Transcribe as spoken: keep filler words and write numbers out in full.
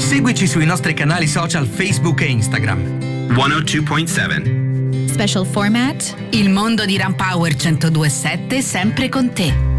Seguici sui nostri canali social Facebook e Instagram. centodue punto sette Special format. Il mondo di Rampower centodue virgola sette sempre con te.